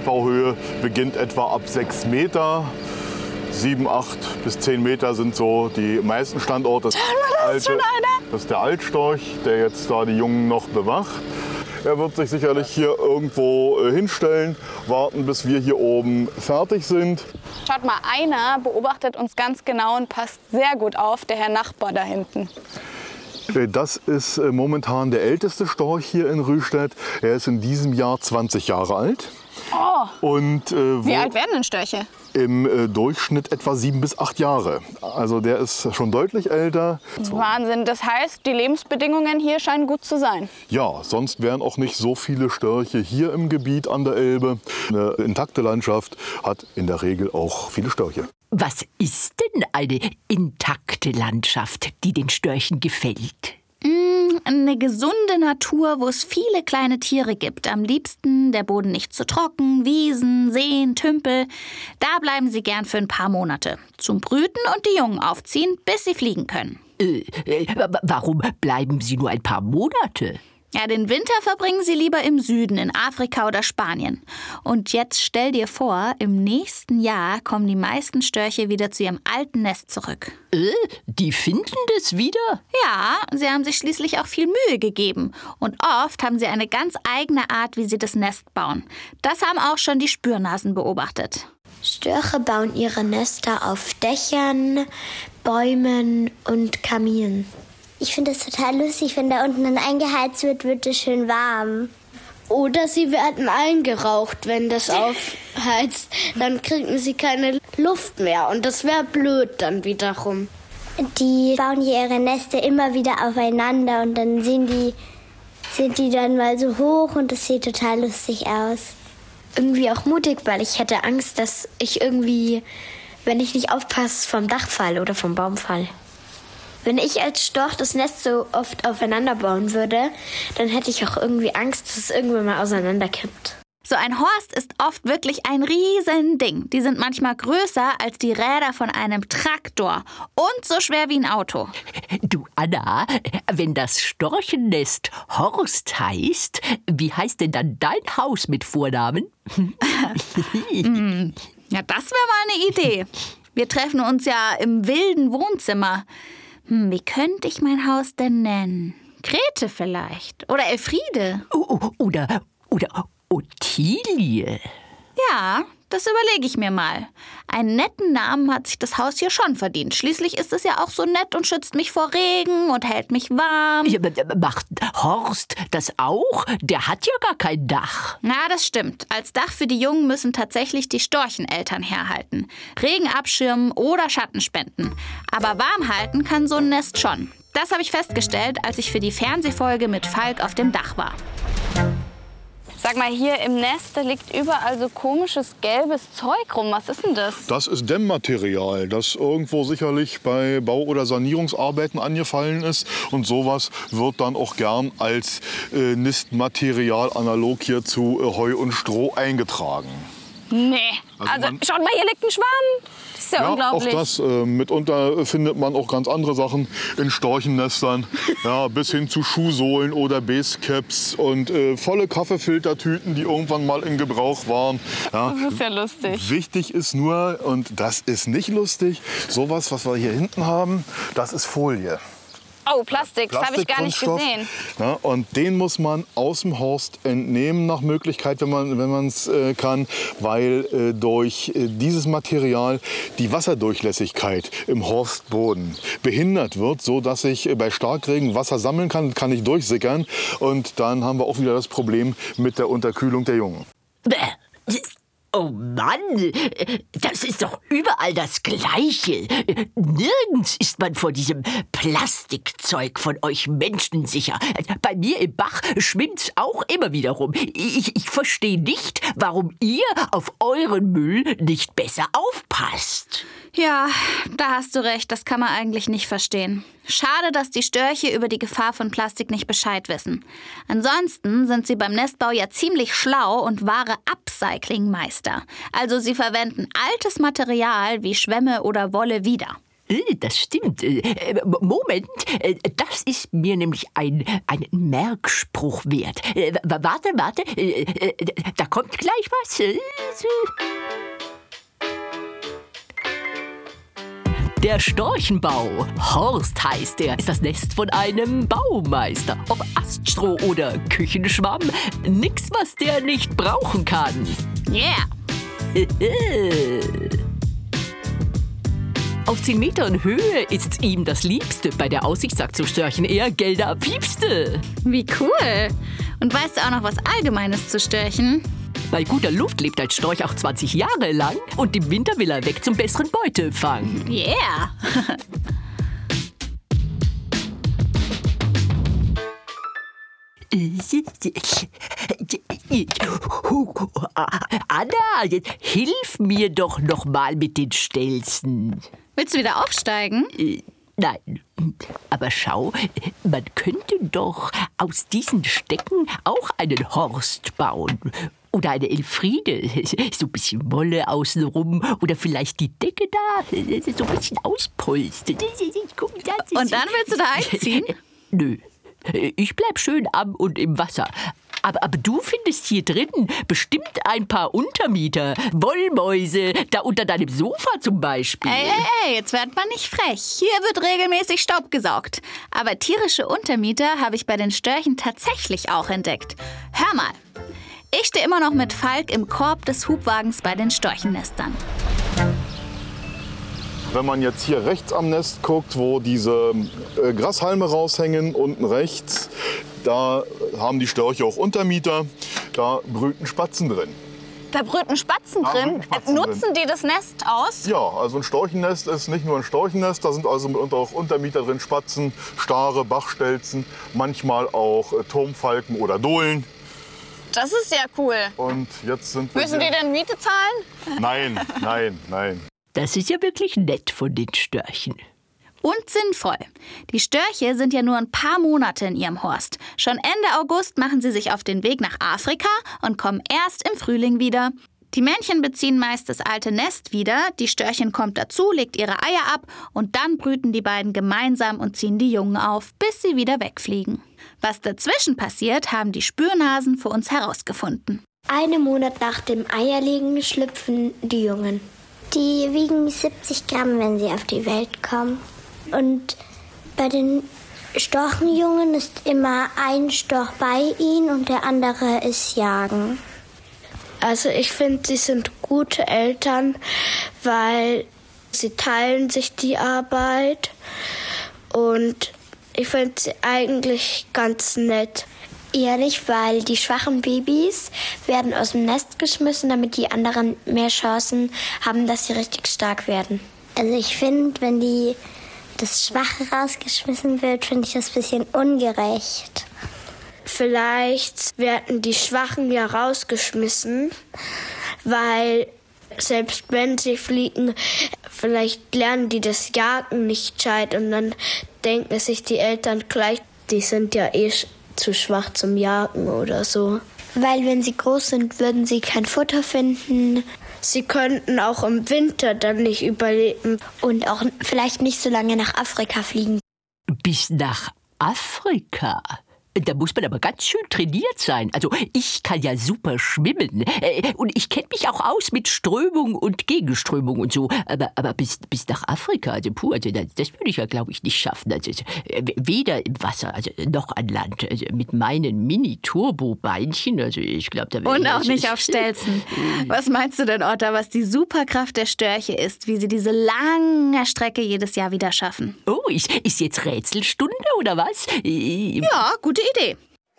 Nestbauhöhe beginnt etwa ab 6 Meter. 7, 8 bis 10 Meter sind so die meisten Standorte. Da ist schon einer. Das ist der Altstorch, der jetzt da die Jungen noch bewacht. Er wird sich sicherlich hier irgendwo hinstellen, warten, bis wir hier oben fertig sind. Schaut mal, einer beobachtet uns ganz genau und passt sehr gut auf, der Herr Nachbar da hinten. Das ist momentan der älteste Storch hier in Rühstedt. Er ist in diesem Jahr 20 Jahre alt. Oh. Und, wie alt werden denn Störche? Im Durchschnitt etwa 7 bis 8 Jahre. Also der ist schon deutlich älter. Wahnsinn, das heißt, die Lebensbedingungen hier scheinen gut zu sein. Ja, sonst wären auch nicht so viele Störche hier im Gebiet an der Elbe. Eine intakte Landschaft hat in der Regel auch viele Störche. Was ist denn eine intakte Landschaft, die den Störchen gefällt? Eine gesunde Natur, wo es viele kleine Tiere gibt. Am liebsten der Boden nicht zu trocken, Wiesen, Seen, Tümpel. Da bleiben sie gern für ein paar Monate. Zum Brüten und die Jungen aufziehen, bis sie fliegen können. Warum bleiben sie nur ein paar Monate? Ja, den Winter verbringen sie lieber im Süden, in Afrika oder Spanien. Und jetzt stell dir vor, im nächsten Jahr kommen die meisten Störche wieder zu ihrem alten Nest zurück. Die finden das wieder? Ja, sie haben sich schließlich auch viel Mühe gegeben. Und oft haben sie eine ganz eigene Art, wie sie das Nest bauen. Das haben auch schon die Spürnasen beobachtet. Störche bauen ihre Nester auf Dächern, Bäumen und Kaminen. Ich finde es total lustig, wenn da unten dann eingeheizt wird, wird es schön warm. Oder sie werden eingeraucht, wenn das aufheizt. Dann kriegen sie keine Luft mehr und das wäre blöd dann wiederum. Die bauen hier ihre Nester immer wieder aufeinander und dann sind die dann mal so hoch und das sieht total lustig aus. Irgendwie auch mutig, weil ich hätte Angst, dass ich irgendwie, wenn ich nicht aufpasse, vom Dach falle oder vom Baum falle. Wenn ich als Storch das Nest so oft aufeinander bauen würde, dann hätte ich auch irgendwie Angst, dass es irgendwann mal auseinanderkippt. So ein Horst ist oft wirklich ein Riesending. Die sind manchmal größer als die Räder von einem Traktor und so schwer wie ein Auto. Du, Anna, wenn das Storchennest Horst heißt, wie heißt denn dann dein Haus mit Vornamen? Ja, das wäre mal eine Idee. Wir treffen uns ja im wilden Wohnzimmer. Wie könnte ich mein Haus denn nennen? Grete vielleicht. Oder Elfriede. Oder Ottilie. Ja, das überlege ich mir mal. Einen netten Namen hat sich das Haus hier schon verdient. Schließlich ist es ja auch so nett und schützt mich vor Regen und hält mich warm. Ja, macht Horst das auch? Der hat ja gar kein Dach. Na, das stimmt. Als Dach für die Jungen müssen tatsächlich die Storcheneltern herhalten. Regen abschirmen oder Schatten spenden. Aber warm halten kann so ein Nest schon. Das habe ich festgestellt, als ich für die Fernsehfolge mit Falk auf dem Dach war. Sag mal, hier im Nest, da liegt überall so komisches gelbes Zeug rum. Was ist denn das? Das ist Dämmmaterial, das irgendwo sicherlich bei Bau- oder Sanierungsarbeiten angefallen ist. Und sowas wird dann auch gern als Nistmaterial analog hier zu Heu und Stroh eingetragen. Nee, also schaut mal, hier liegt ein Schwamm. Das ist ja unglaublich. Auch das. Mitunter findet man auch ganz andere Sachen in Storchennestern. Ja, bis hin zu Schuhsohlen oder Basecaps und volle Kaffeefiltertüten, die irgendwann mal in Gebrauch waren. Ja, das ist ja lustig. Wichtig ist nur, und das ist nicht lustig, sowas, was wir hier hinten haben, das ist Folie. Oh, Plastik, das habe ich gar nicht gesehen. Ja, und den muss man aus dem Horst entnehmen nach Möglichkeit, wenn man es kann, weil durch dieses Material die Wasserdurchlässigkeit im Horstboden behindert wird, so dass sich bei Starkregen Wasser sammeln kann nicht durchsickern. Und dann haben wir auch wieder das Problem mit der Unterkühlung der Jungen. Oh Mann, das ist doch überall das Gleiche. Nirgends ist man vor diesem Plastikzeug von euch Menschen sicher. Bei mir im Bach schwimmt's auch immer wieder rum. Ich verstehe nicht, warum ihr auf euren Müll nicht besser aufpasst. Ja, da hast du recht, das kann man eigentlich nicht verstehen. Schade, dass die Störche über die Gefahr von Plastik nicht Bescheid wissen. Ansonsten sind sie beim Nestbau ja ziemlich schlau und wahre Upcycling-Meister. Also sie verwenden altes Material wie Schwämme oder Wolle wieder. Das stimmt. Moment, das ist mir nämlich ein Merkspruch wert. Warte, da kommt gleich was. Der Storchenbau, Horst heißt er, ist das Nest von einem Baumeister. Ob Aststroh oder Küchenschwamm, nix, was der nicht brauchen kann. Yeah! Auf 10 Metern Höhe ist's ihm das Liebste. Bei der Aussicht sagt zum Störchen eher Gelder piepste. Wie cool. Und weißt du auch noch was Allgemeines zu Störchen? Bei guter Luft lebt ein Storch auch 20 Jahre lang und im Winter will er weg zum besseren Beutefang. Yeah! Anna, jetzt hilf mir doch noch mal mit den Stelzen. Willst du wieder aufsteigen? Nein, aber schau, man könnte doch aus diesen Stecken auch einen Horst bauen. Oder eine Elfriede, so ein bisschen Wolle außenrum. Oder vielleicht die Decke da, so ein bisschen auspolstern. Und dann willst du da einziehen? Nö, ich bleib schön am und im Wasser. Aber du findest hier drin bestimmt ein paar Untermieter, Wollmäuse, da unter deinem Sofa zum Beispiel. Ey, jetzt wird man nicht frech. Hier wird regelmäßig Staub gesaugt. Aber tierische Untermieter habe ich bei den Störchen tatsächlich auch entdeckt. Hör mal, ich stehe immer noch mit Falk im Korb des Hubwagens bei den Storchennestern. Wenn man jetzt hier rechts am Nest guckt, wo diese Grashalme raushängen, unten rechts, da haben die Störche auch Untermieter, da brüten Spatzen drin. Da brüten Spatzen drin. Nutzen die das Nest aus? Ja, also ein Storchennest ist nicht nur ein Storchennest, da sind also auch Untermieter drin, Spatzen, Stare, Bachstelzen, manchmal auch Turmfalken oder Dohlen. Das ist ja cool. Und jetzt sind wir Müssen die denn Miete zahlen? Nein. Das ist ja wirklich nett von den Störchen. Und sinnvoll. Die Störche sind ja nur ein paar Monate in ihrem Horst. Schon Ende August machen sie sich auf den Weg nach Afrika und kommen erst im Frühling wieder. Die Männchen beziehen meist das alte Nest wieder, die Störchen kommt dazu, legt ihre Eier ab und dann brüten die beiden gemeinsam und ziehen die Jungen auf, bis sie wieder wegfliegen. Was dazwischen passiert, haben die Spürnasen für uns herausgefunden. 1 Monat nach dem Eierlegen schlüpfen die Jungen. Die wiegen 70 Gramm, wenn sie auf die Welt kommen. Und bei den Storchenjungen ist immer ein Storch bei ihnen und der andere ist jagen. Also ich finde, sie sind gute Eltern, weil sie teilen sich die Arbeit. Und ich finde sie eigentlich ganz nett. Ehrlich, weil die schwachen Babys werden aus dem Nest geschmissen, damit die anderen mehr Chancen haben, dass sie richtig stark werden. Also ich finde, wenn das Schwache rausgeschmissen wird, finde ich das ein bisschen ungerecht. Vielleicht werden die Schwachen ja rausgeschmissen, weil selbst wenn sie fliegen, vielleicht lernen die das Jagen nicht gescheit und dann denken sich die Eltern gleich, die sind ja eh zu schwach zum Jagen oder so. Weil wenn sie groß sind, würden sie kein Futter finden. Sie könnten auch im Winter dann nicht überleben. Und auch vielleicht nicht so lange nach Afrika fliegen. Bis nach Afrika? Da muss man aber ganz schön trainiert sein. Also ich kann ja super schwimmen. Und ich kenne mich auch aus mit Strömung und Gegenströmung und so. Aber bis nach Afrika, also das würde ich ja, glaube ich, nicht schaffen. Also weder im Wasser, also noch an Land. Also mit meinen Mini-Turbo-Beinchen, also ich glaube, da wäre... Und auch nicht auf Stelzen. Was meinst du denn, Otta, was die Superkraft der Störche ist, wie sie diese lange Strecke jedes Jahr wieder schaffen? Oh, ist jetzt Rätselstunde oder was? Ja, gute Idee.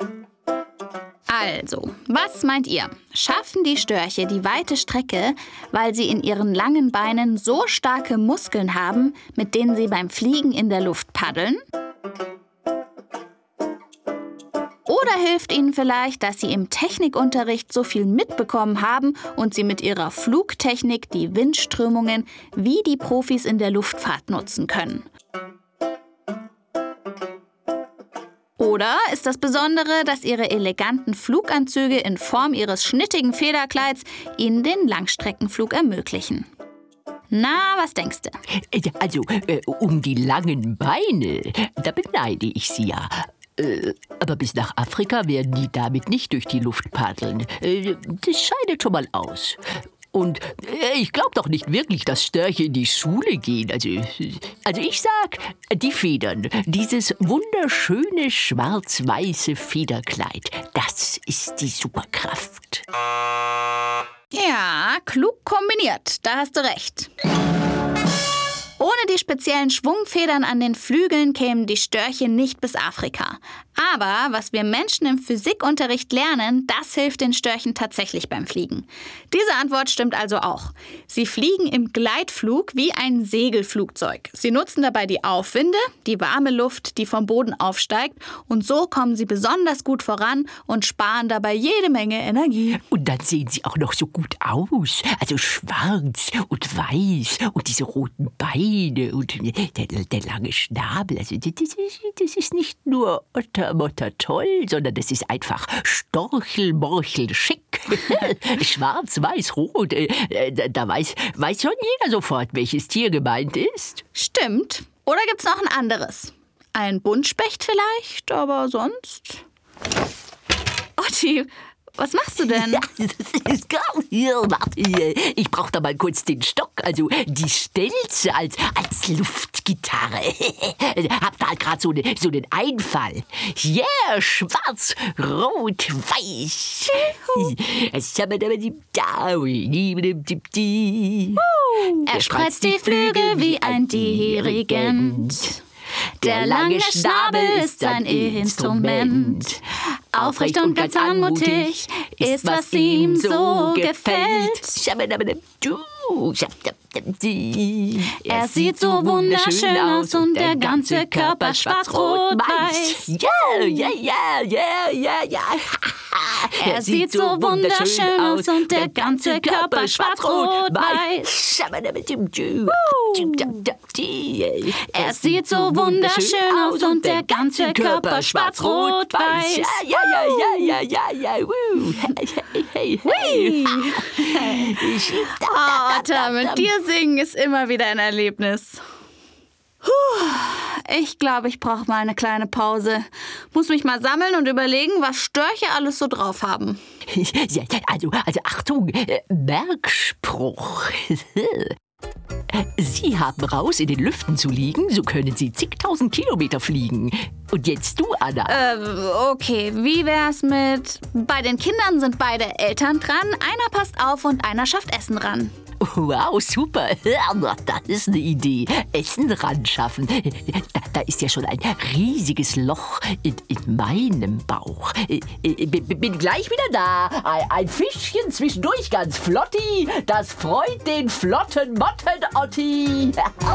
Also, was meint ihr? Schaffen die Störche die weite Strecke, weil sie in ihren langen Beinen so starke Muskeln haben, mit denen sie beim Fliegen in der Luft paddeln? Oder hilft ihnen vielleicht, dass sie im Technikunterricht so viel mitbekommen haben und sie mit ihrer Flugtechnik die Windströmungen wie die Profis in der Luftfahrt nutzen können? Oder ist das Besondere, dass ihre eleganten Fluganzüge in Form ihres schnittigen Federkleids ihnen den Langstreckenflug ermöglichen? Na, was denkst du? Also, um die langen Beine, da beneide ich sie ja. Aber bis nach Afrika werden die damit nicht durch die Luft paddeln. Das scheidet schon mal aus. Und ich glaube doch nicht wirklich, dass Störche in die Schule gehen. Also ich sag, die Federn, dieses wunderschöne schwarz-weiße Federkleid, das ist die Superkraft. Ja, klug kombiniert, da hast du recht. Ohne die speziellen Schwungfedern an den Flügeln kämen die Störche nicht bis Afrika. Aber was wir Menschen im Physikunterricht lernen, das hilft den Störchen tatsächlich beim Fliegen. Diese Antwort stimmt also auch. Sie fliegen im Gleitflug wie ein Segelflugzeug. Sie nutzen dabei die Aufwinde, die warme Luft, die vom Boden aufsteigt. Und so kommen sie besonders gut voran und sparen dabei jede Menge Energie. Und dann sehen sie auch noch so gut aus. Also schwarz und weiß und diese roten Beine und der lange Schnabel. Also das ist nicht nur Otter toll, sondern das ist einfach Storchel-Morchel schick. Schwarz, weiß, rot. Da weiß schon jeder sofort, welches Tier gemeint ist. Stimmt. Oder gibt's noch ein anderes? Ein Buntspecht vielleicht, aber sonst? Otti, was machst du denn? Ja, das ist gar hier. Warte, ich brauche da mal kurz den Stock, also die Stelze als Luftgitarre. Hab da gerade so einen Einfall. Yeah, schwarz, rot, weiß. Er spreizt die Flügel wie ein Dirigent. Der lange Schnabel ist sein Instrument. Aufrecht und ganz anmutig ist, was ihm so gefällt. Er sieht so wunderschön aus und der ganze Körper schwarz-rot-weiß. Er sieht so wunderschön aus und der ganze Körper schwarz-rot-weiß. Er sieht so wunderschön aus und der ganze Körper schwarz-rot-weiß. Otter, mit dir singen ist immer wieder ein Erlebnis. Ich glaube, ich brauche mal eine kleine Pause. Muss mich mal sammeln und überlegen, was Störche alles so drauf haben. Also Achtung, Bergspruch. Sie haben raus, in den Lüften zu liegen, so können Sie zigtausend Kilometer fliegen. Und jetzt du, Anna. Okay, wie wär's mit... Bei den Kindern sind beide Eltern dran, einer passt auf und einer schafft Essen ran. Wow, super. Das ist eine Idee. Essen ran schaffen. Da ist ja schon ein riesiges Loch in meinem Bauch. Bin gleich wieder da. Ein Fischchen zwischendurch, ganz flotti. Das freut den flotten Motten-Otti.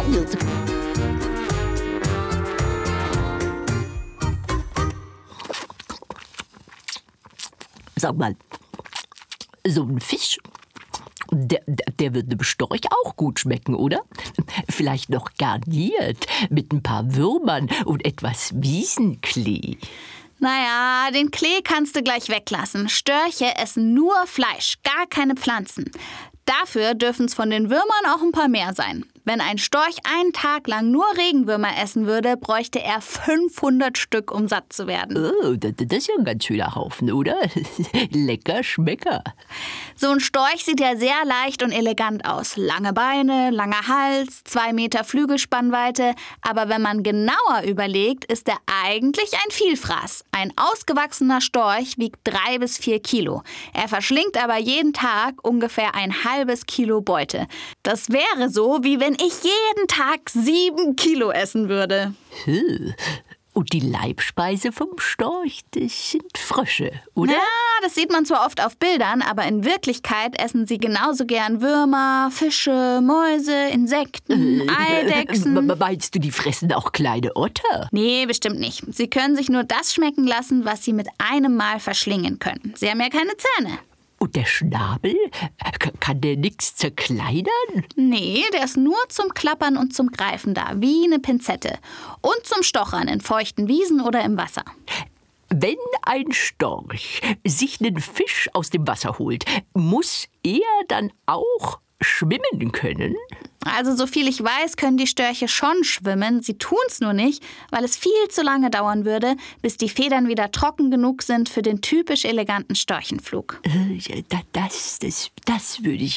Sag mal, so ein Fisch... Der wird dem Storch auch gut schmecken, oder? Vielleicht noch garniert mit ein paar Würmern und etwas Wiesenklee. Naja, den Klee kannst du gleich weglassen. Störche essen nur Fleisch, gar keine Pflanzen. Dafür dürfen es von den Würmern auch ein paar mehr sein. Wenn ein Storch einen Tag lang nur Regenwürmer essen würde, bräuchte er 500 Stück, um satt zu werden. Oh, das ist ja ein ganz schöner Haufen, oder? Lecker Schmecker. So ein Storch sieht ja sehr leicht und elegant aus. Lange Beine, langer Hals, 2 Meter Flügelspannweite. Aber wenn man genauer überlegt, ist er eigentlich ein Vielfraß. Ein ausgewachsener Storch wiegt 3 bis 4 Kilo. Er verschlingt aber jeden Tag ungefähr ein halbes Kilo Beute. Das wäre so, wie wenn ich jeden Tag 7 Kilo essen würde. Und die Leibspeise vom Storch, das sind Frösche, oder? Ja, das sieht man zwar oft auf Bildern, aber in Wirklichkeit essen sie genauso gern Würmer, Fische, Mäuse, Insekten, Eidechsen. Meinst du, die fressen auch kleine Otter? Nee, bestimmt nicht. Sie können sich nur das schmecken lassen, was sie mit einem Mal verschlingen können. Sie haben ja keine Zähne. Und der Schnabel? Kann der nichts zerkleinern? Nee, der ist nur zum Klappern und zum Greifen da, wie eine Pinzette. Und zum Stochern in feuchten Wiesen oder im Wasser. Wenn ein Storch sich einen Fisch aus dem Wasser holt, muss er dann auch schwimmen können? Also soviel ich weiß, können die Störche schon schwimmen. Sie tun's nur nicht, weil es viel zu lange dauern würde, bis die Federn wieder trocken genug sind für den typisch eleganten Storchenflug. Das würde ich